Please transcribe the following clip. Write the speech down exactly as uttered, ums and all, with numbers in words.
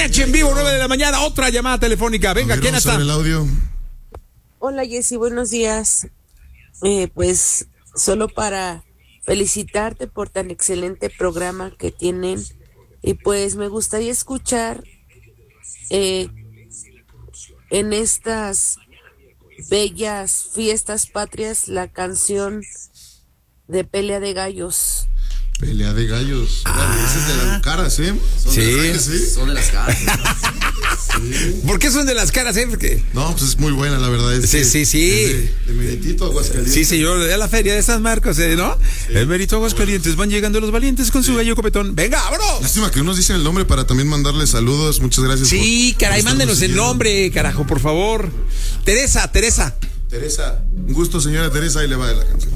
Merche en vivo, nueve de la mañana, otra llamada telefónica. Venga, ver, ¿quién vamos está? a ver el audio. Hola Jessy, buenos días. Eh, pues solo para felicitarte por tan excelente programa que tienen y pues me gustaría escuchar eh, en estas bellas fiestas patrias la canción de Pelea de Gallos. Pelea de gallos. Ah. Esa es de las caras, ¿eh? Son Sí. de las, ¿sí? Son de las caras. Sí. ¿Por qué son de las caras, eh? Porque... No, pues es muy buena, la verdad. Es Sí, de, sí, sí. es de, de Meritito, Aguascalientes. Sí, señor, de la feria de San Marcos, ¿eh? ¿No? Sí. El Mérito Aguascalientes, van llegando los valientes con sí. su gallo copetón. ¡Venga, vámonos! Lástima que unos dicen el nombre para también mandarles saludos. Muchas gracias. Sí, por, caray, por mándenos el nombre, carajo, por favor. Teresa, Teresa. Teresa, un gusto, señora Teresa, ahí le va de la canción.